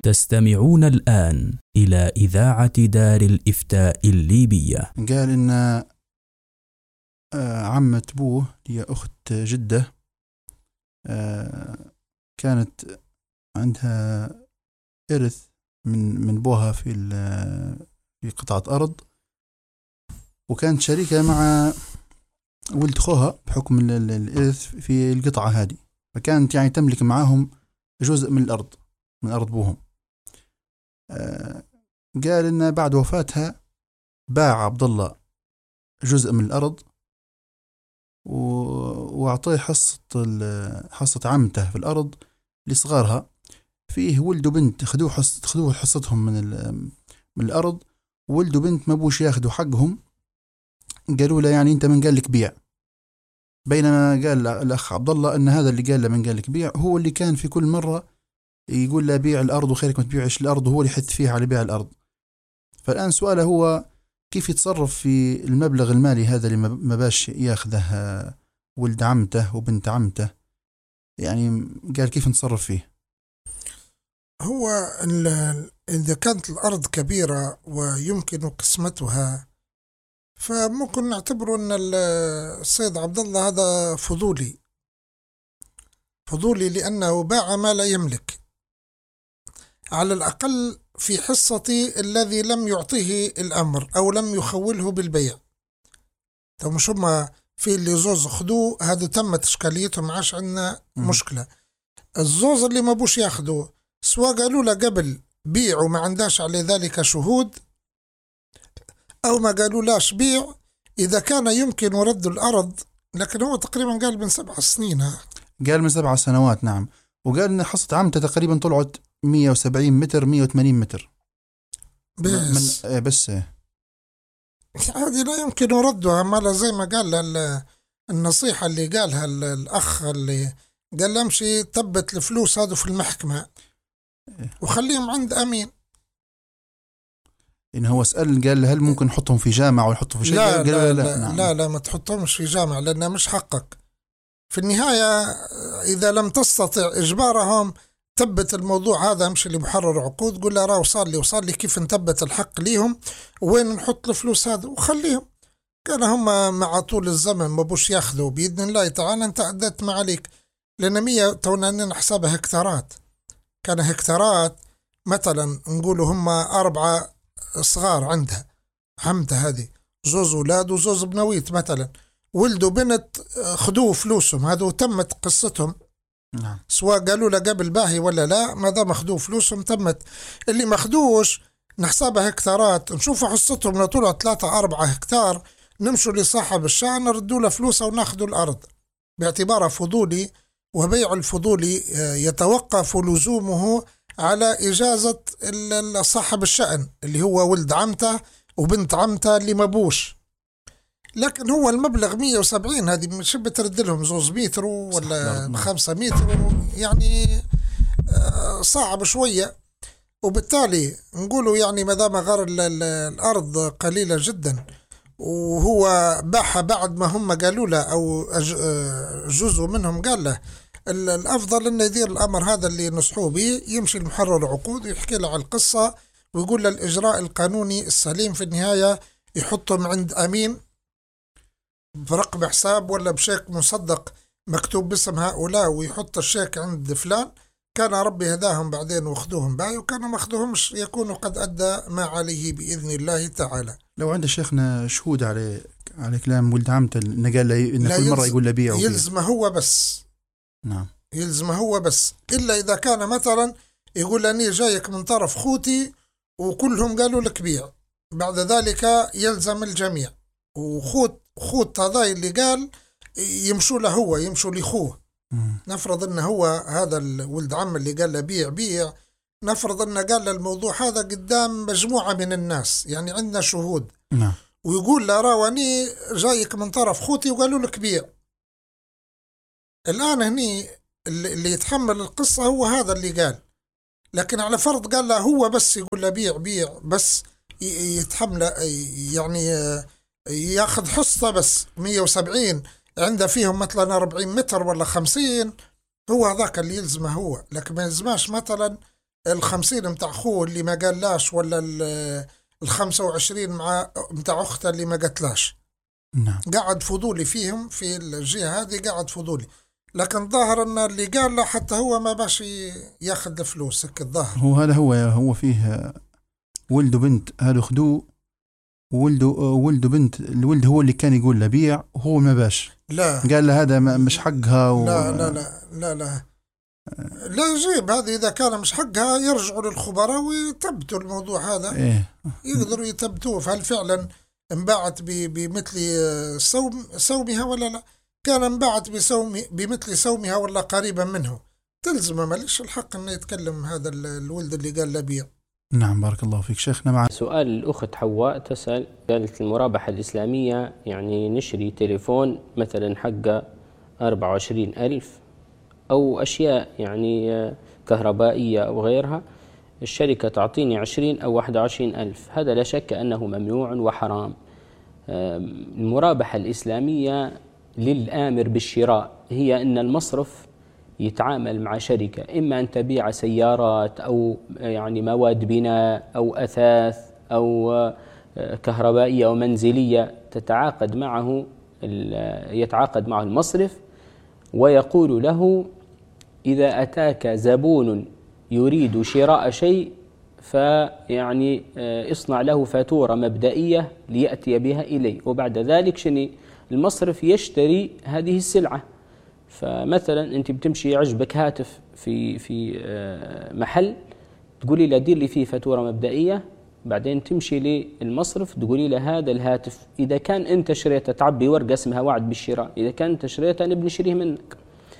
تستمعون الآن إلى إذاعة دار الإفتاء الليبية. قال إن عمة بوه هي أخت جدة، كانت عندها إرث من بوها في قطعة أرض، وكانت شريكة مع ولد خوها بحكم الإرث في القطعة هذه، فكانت يعني تملك معهم جزء من الأرض، من أرض بوهم. قال إن بعد وفاتها باع عبد الله جزء من الأرض وأعطيه حصة عمته في الأرض لصغارها، فيه ولد وبنت خدوه حصتهم من الأرض، ولد وبنت ما بوش ياخدوا حقهم. قالوا له يعني أنت من قال لك بيع، بينما قال الأخ عبد الله أن هذا اللي قال له من قال لك بيع هو اللي كان في كل مرة يقول له بيع الأرض وخيرك ما تبيعش الأرض، وهو اللي يحث فيها على بيع الأرض. فالآن سؤاله هو كيف يتصرف في المبلغ المالي هذا اللي ما باش ياخذه ولد عمته وبنت عمته، يعني قال كيف نتصرف فيه؟ هو إذا كانت الأرض كبيرة ويمكن قسمتها فممكن نعتبر أن السيد عبد الله هذا فضولي لأنه باع ما لا يملك، على الأقل في حصتي الذي لم يعطيه الأمر أو لم يخوله بالبيع. طب مش هما في اللي زوز خدوه هذا تمت إشكاليتهم، عاش عندنا مشكلة. الزوز اللي ما بوش ياخدوه سواء قالوا له قبل بيع وما عنداش على ذلك شهود، أو ما قالوا لاش بيع إذا كان يمكن رد الأرض، لكن هو تقريبا قال من 7 سنين. قال من 7 سنوات، نعم. وقال إن حصة عمته تقريبا طلعت 170 متر 180 متر بس هذه لا يمكن ردها. ما زي ما قال النصيحة اللي قالها الأخ اللي قال امشي تبت الفلوس هذا في المحكمة وخليهم عند أمين. إن هو سأل قال هل ممكن نحطهم في جامع ولا نحطهم في شيء؟ لا ما تحطهمش في جامع لأنه مش حقك. في النهاية إذا لم تستطع إجبارهم تبت الموضوع هذا، امشي لمحرر عقود قول له راه وصل لي كيف نثبت الحق ليهم وين نحط الفلوس هذا وخليهم. كان هم مع طول الزمن ما بوش ياخذوا بإذن الله تعالى انت عدت ما عليك، لأن 100 تونا حسابها هكتارات. كان هكتارات مثلا نقولوا هم 4 صغار عندها عمته هذه، زوز أولاد وزوز بنويت مثلا، ولدوا بنت خدوه فلوسهم هذا وتمت قصتهم. نعم. سواء قالوا له قبل باهي ولا لا، ما دام اخذوه فلوسهم تمت. اللي ما اخذوش نحسبها هكتارات، نشوف حصتهم لو طلعوا 3-4 هكتار نمشوا لصاحب الشأن نردوا له فلوسه وناخذوا الأرض باعتباره فضولي، وبيع الفضولي يتوقف لزومه على إجازة صاحب الشأن اللي هو ولد عمته وبنت عمته اللي مبوش. لكن هو المبلغ 170 هذه مش بترد لهم 2 متر ولا 5 متر، يعني صعب شوية. وبالتالي نقولوا يعني ما دام غير الأرض قليلة جدا وهو باعها بعد ما هم قالوا له أو جزء منهم قال له، الأفضل أنه يدير الأمر هذا اللي نصحوه به، يمشي المحرر عقود ويحكي له على القصة ويقول له الإجراء القانوني السليم في النهاية يحطهم عند أمين برقم حساب ولا بشيك مصدق مكتوب باسم هؤلاء، ويحط الشيك عند فلان. كان ربي هداهم بعدين واخذوهم باي، وكانوا ما اخذوهمش يكونوا قد أدى ما عليه بإذن الله تعالى. لو عند شيخنا شهود على كلام ولد عمته إنه قال له إن كل مرة يقول له بيع يلزم هو بس. نعم. يلزم هو بس، إلا إذا كان مثلا يقول لأني جايك من طرف خوتي وكلهم قالوا لك بيع، بعد ذلك يلزم الجميع. وخوت هذا اللي قال يمشوا له هو يمشوا لخوه. نفرض أنه هو هذا الولد عم اللي قال له بيع، نفرض أنه قال له الموضوع هذا قدام مجموعة من الناس، يعني عندنا شهود. نعم. ويقول له راوني جايك من طرف خوتي وقالوا لك بيع. الآن هني اللي يتحمل القصة هو هذا اللي قال، لكن على فرض قال له هو بس يقول له بيع بس يتحمل، يعني ياخذ حصة بس 170 عنده فيهم مثلا 40 متر ولا 50، هو هذاك اللي يلزمه هو. لكن ما يلزماش مثلا ال50 متاع خوه اللي ما قاللاش، ولا ال25 متاع أخته اللي ما قالتلاش. نعم. قاعد فضولي فيهم في الجهة هذه، قاعد فضولي. لكن ظاهر أن اللي قال له حتى هو ما باش ياخذ الفلوس هيك الظاهر. هو هذا هو فيه ولد وبنت، هذا خدوه ولد بنت. الولد هو اللي كان يقول له بيع وهو ما باش. لا قال له هذا مش حقها لا لا لا لا لا لا يجيب هذه. إذا كان مش حقها يرجعوا للخبراء ويثبتوا الموضوع هذا. إيه. يقدروا يثبتوه فهل فعلا انباعت بمثل سومها ولا لا. كان انباعت بمثل سومها ولا قريبا منه، تلزم ماليش الحق انه يتكلم هذا الولد اللي قال له بيع. نعم بارك الله فيك شيخنا. مع سؤال الأخت حواء تسأل، قالت المرابحة الإسلامية يعني نشري تليفون مثلا حقه 24,000 أو أشياء يعني كهربائية أو غيرها، الشركة تعطيني 20 أو 21,000، هذا لا شك أنه ممنوع وحرام. المرابحة الإسلامية للآمر بالشراء هي أن المصرف يتعامل مع شركة، إما أن تبيع سيارات أو يعني مواد بناء أو أثاث أو كهربائية أو منزلية، يتعاقد معه المصرف ويقول له إذا أتاك زبون يريد شراء شيء فيعني اصنع له فاتورة مبدئية ليأتي بها إليه، وبعد ذلك المصرف يشتري هذه السلعة. فمثلا أنت بتمشي يعجبك هاتف في محل، تقولي له دير لي فيه فاتورة مبدئية، بعدين تمشي للمصرف تقولي له هذا الهاتف إذا كان أنت شريته، تعبي ورقة اسمها وعد بالشراء، إذا كان أنت شريته أنا بنشتريه منك.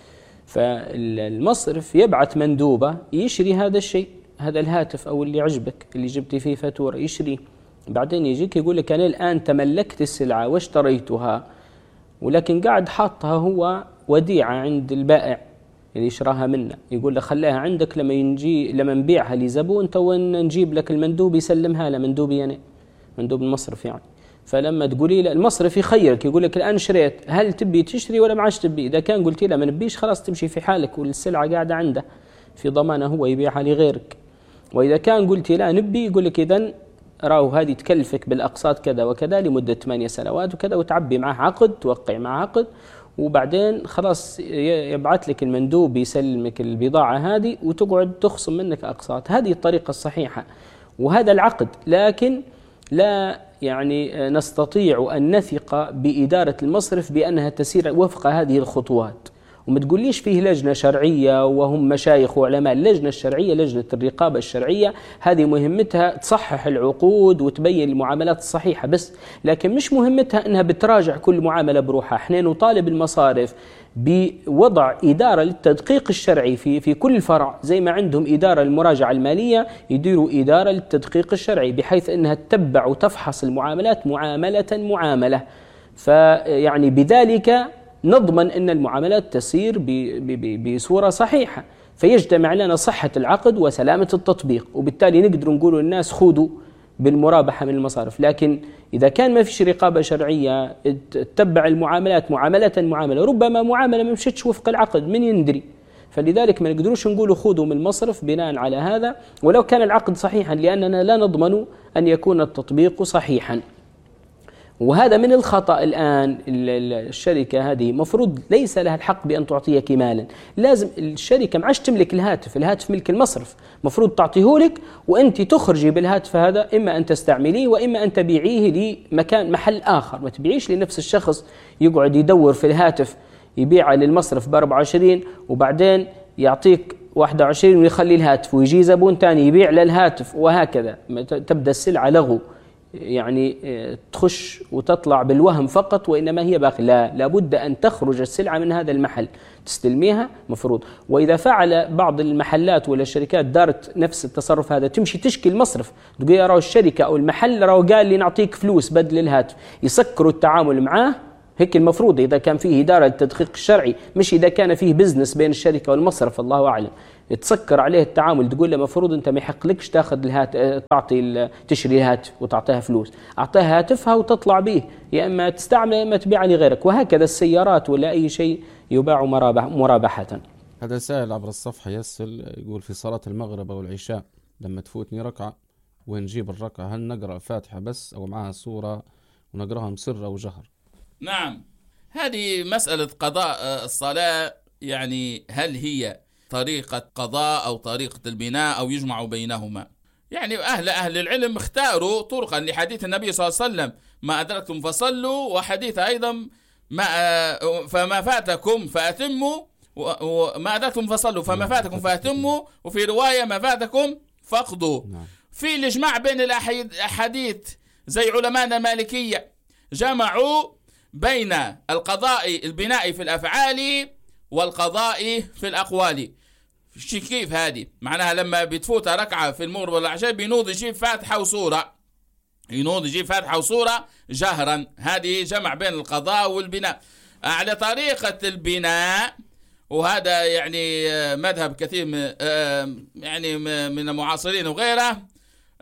فالمصرف يبعث مندوبة يشري هذا الشيء، هذا الهاتف أو اللي عجبك اللي جبتي فيه فاتورة يشري، بعدين يجيك يقول لك أنا الآن تملكت السلعة واشتريتها، ولكن قاعد حاطها هو وديعة عند البائع اللي يشراها منا، يقول له خليها عندك لما نبيعها لزبون تو نجيب لك المندوب يسلمها له، مندوبي أنا، مندوب المصرف يعني. فلما تقولي له المصرف يخيرك يقول لك الآن شريت، هل تبي تشتري ولا ما عادش تبي؟ إذا كان قلتي له ما نبيش خلاص تمشي في حالك والسلعة قاعدة عنده في ضمانه هو يبيعها لغيرك. وإذا كان قلتي لا نبي يقول لك إذن راهو هذه تكلفك بالأقساط كذا وكذا لمدة 8 سنوات وكذا، وتعبي معه عقد، توقع معه عقد، وبعدين خلاص يبعث لك المندوب يسلمك البضاعة هذه وتقعد تخصم منك أقساط. هذه الطريقة الصحيحة وهذا العقد، لكن لا يعني نستطيع أن نثق بإدارة المصرف بأنها تسير وفق هذه الخطوات. وما تقوليش فيه لجنة شرعية وهم مشايخ وعلماء. اللجنة الشرعية، لجنة الرقابة الشرعية، هذه مهمتها تصحح العقود وتبين المعاملات الصحيحة بس، لكن مش مهمتها أنها بتراجع كل معاملة بروحها. احنا نطالب المصارف بوضع إدارة للتدقيق الشرعي في كل فرع، زي ما عندهم إدارة المراجعة المالية يديروا إدارة للتدقيق الشرعي، بحيث أنها تتبع وتفحص المعاملات معاملة. فيعني بذلك نضمن أن المعاملات تسير بصورة صحيحة، فيجتمع لنا صحة العقد وسلامة التطبيق، وبالتالي نقدر نقول للناس خذوا بالمرابحة من المصارف. لكن إذا كان ما فيش رقابة شرعية تتبع المعاملات معاملة، ربما معاملة ما مشتش وفق العقد، من يندري؟ فلذلك ما نقدروش نقولوا خذوا من المصرف بناء على هذا ولو كان العقد صحيحا، لأننا لا نضمن أن يكون التطبيق صحيحا. وهذا من الخطأ الآن. الشركة هذه مفروض ليس لها الحق بأن تعطيك مالا، لازم الشركة معاش تملك الهاتف ملك المصرف، مفروض تعطيه لك وأنت تخرجي بالهاتف هذا، إما أن تستعمليه وإما أن تبيعيه محل آخر. ما تبيعيش لنفس الشخص يقعد يدور في الهاتف يبيعه للمصرف ب24 وبعدين يعطيك 21 ويخلي الهاتف، ويجي زبون تاني يبيع للهاتف، وهكذا تبدأ السلعة لغو، يعني تخش وتطلع بالوهم فقط وإنما هي باقي. لابد أن تخرج السلعة من هذا المحل تستلميها مفروض. وإذا فعل بعض المحلات ولا الشركات دارت نفس التصرف هذا، تمشي تشكي المصرف تقول يا راو الشركة أو المحل راو قال لي نعطيك فلوس بدل الهاتف، يسكروا التعامل معاه. هيك المفروض إذا كان فيه إدارة للتدقيق الشرعي، مش إذا كان فيه بزنس بين الشركة والمصرف الله أعلم، تسكر عليه التعامل، تقول له مفروض أنت ما يحقلكش تاخذ تشري الهاتف وتعطيها فلوس، أعطيها هاتفها وتطلع به، يا إما تستعمل يا إما تبيع لغيرك. وهكذا السيارات ولا أي شيء يباع مرابحة. هذا سائل عبر الصفحة يسأل يقول في صلاة المغرب أو العشاء لما تفوتني ركعة ونجيب الركعة، هل نقرأ فاتحة بس أو معها سورة ونقرأها مسر أو جهر؟ نعم، هذه مسألة قضاء الصلاة، يعني هل هي طريقة قضاء أو طريقة البناء أو يجمع بينهما؟ يعني أهل العلم اختاروا طرقا لحديث النبي صلى الله عليه وسلم ما أدركتم فصلوا، وحديث أيضا فما فاتكم فأتموا، وما أدركتم فصلوا فما فاتكم فأتموا، وفي رواية ما فاتكم فاقضوا. في الإجماع بين الأحاديث زي علماء المالكية جمعوا بين القضاء البناء في الأفعال والقضاء في الأقوال. كيف هذه؟ معناها لما بتفوت ركعة في المغرب والعشاء بينوض يجيب فاتحة وصورة، ينوض يجيب فاتحة وصورة جهرا. هذه جمع بين القضاء والبناء على طريقة البناء، وهذا يعني مذهب كثير يعني من المعاصرين وغيره.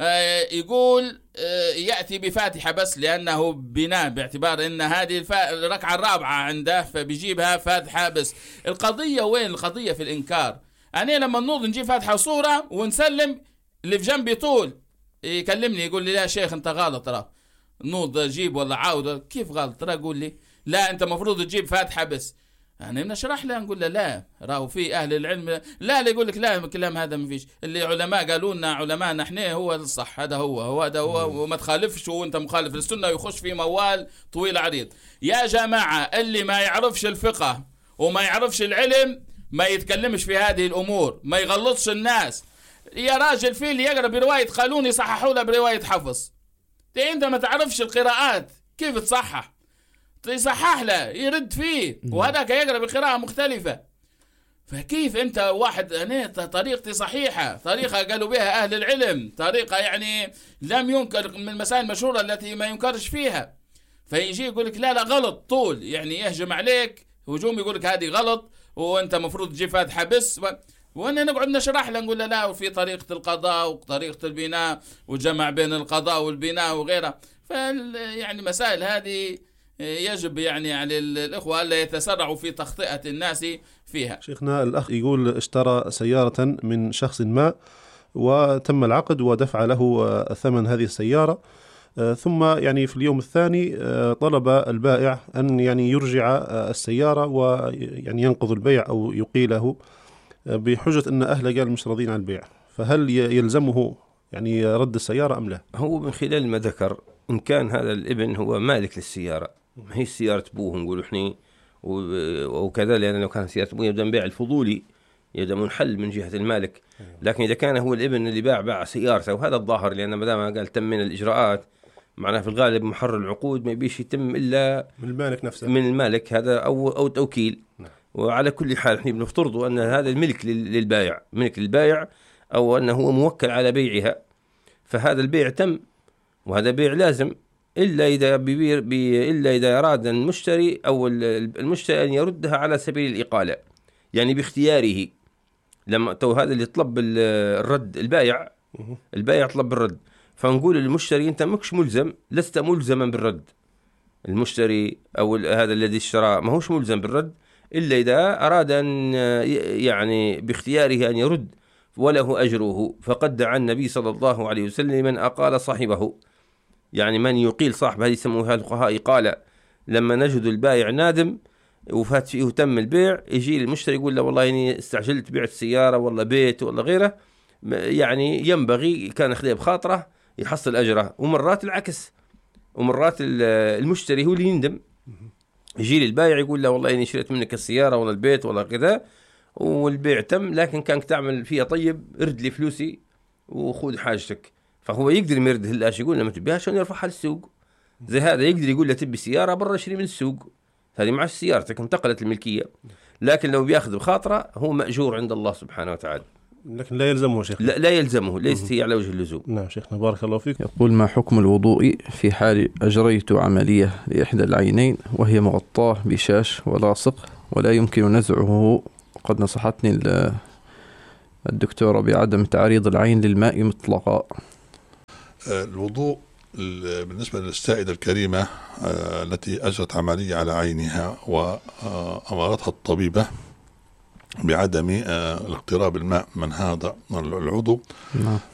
يقول يأتي بفاتحة بس لأنه بناء، باعتبار أن هذه الركعة الرابعة عنده فبيجيبها فاتحة بس. القضية وين؟ القضية في الإنكار. أنا لما نوض نجيب فاتحة وصورة ونسلم، اللي في جنبي طول يكلمني يقول لي لا شيخ أنت غلط، ترى نوض جيب ولا عاود. كيف غلط؟ ترى يقول لي لا أنت مفروض تجيب فاتحة بس. أنا نشرح له نقول له لا، راهو في أهل العلم لا يقول لك لا، الكلام هذا ما فيش، اللي علماء قالوا لنا علماء نحن هو الصح، هذا هو وما تخالفش، وانت مخالف للسنة ويخش في موال طويل عريض. يا جماعة اللي ما يعرفش الفقه وما يعرفش العلم ما يتكلمش في هذه الأمور، ما يغلطش الناس. يا راجل في اللي يقرأ برواية قانون يصححوا له برواية حفظ، انت ما تعرفش القراءات كيف تصحح، يصحح له يرد فيه، وهذاك يقرأ بقراءة مختلفة. فكيف انت واحد انا طريقتي صحيحة، طريقة قالوا بها اهل العلم، طريقة يعني لم ينكر، من المسائل المشهورة التي ما ينكرش فيها، فيجي يقول لك لا غلط طول، يعني يهجم عليك هجوم، يقول لك هذه غلط وانت مفروض تجيب فاتحة بس. وانا نقعد نشرح له نقول له لا، وفي طريقة القضاء وطريقة البناء وجمع بين القضاء والبناء وغيرها. يعني مسائل هذه يجب يعني على الإخوة ألا يتسرعوا في تخطئة الناس فيها. شيخنا الأخ يقول اشترى سيارة من شخص ما وتم العقد ودفع له ثمن هذه السيارة، ثم يعني في اليوم الثاني طلب البائع أن يعني يرجع السيارة ويعني ينقض البيع أو يقيله بحجة أن أهله قال مش راضين عن البيع، فهل يلزمه يعني رد السيارة أم لا؟ هو من خلال ما ذكر إن كان هذا الابن هو مالك للسيارة، ما هي سيارة أبوه نقول إحنا وكذا، لأن لو كان سيارة أبوه يبدأ بيع الفضولي، يبدأ منحل من جهة المالك. لكن إذا كان هو الابن اللي باع سيارته، وهذا الظاهر، لأن ما دام قال تم من الإجراءات معناه في الغالب محرر العقود ما يبيش يتم إلا من المالك نفسه، من المالك هذا أو توكيل. وعلى كل حال إحنا بنفترض أن هذا الملك للبائع، ملك للبائع، أو أنه هو موكل على بيعها، فهذا البيع تم، وهذا بيع لازم، إلا إذا أراد المشتري أو المشتري أن يردها على سبيل الإقالة، يعني باختياره. لما هذا اللي طلب الرد البائع طلب الرد، فنقول للمشتري أنت مش ملزم، لست ملزما بالرد. المشتري أو هذا الذي اشترى ما هوش ملزم بالرد إلا إذا أراد أن يعني باختياره أن يرد، وله أجره. فقد دعا النبي صلى الله عليه وسلم من أقال صاحبه، يعني من يقيل صاحبه، هذه يسموها الفقهاء إقالة. لما نجد البائع نادم وفات فيه تم البيع، يجي المشتري يقول له والله إني استعجلت بعت سيارة والله بيت ولا غيره، يعني ينبغي كان خذيه بخاطره يحصل أجره. ومرات العكس، ومرات المشتري هو اللي يندم، يجي للبائع يقول له والله إني شريت منك السيارة ولا البيت ولا كذا والبيع تم، لكن كانك تعمل فيها طيب، ارد لي فلوسي وخذ حاجتك. فهو يقدر يرد هلاش، يقول لما تبيها عشان يرفعها للسوق. زي هذا يقدر يقول له تبي سيارة برا اشتري من السوق، هذه معش سيارتك انتقلت الملكية. لكن لو بياخذ بخاطره هو مأجور عند الله سبحانه وتعالى، لكن لا يلزمه شيخ. لا يلزمه، ليست هي على وجه اللزوم. نعم شيخنا بارك الله فيك. يقول ما حكم الوضوء في حال أجريت عملية لإحدى العينين وهي مغطاة بشاش ولاصق ولا يمكن نزعه؟ قد نصحتني الدكتورة بعدم تعريض العين للماء مطلقا. الوضوء بالنسبة للسائدة الكريمة التي أجرت عملية على عينها وأمرتها الطبيبة بعدم الاقتراب الماء من هذا العضو. نعم.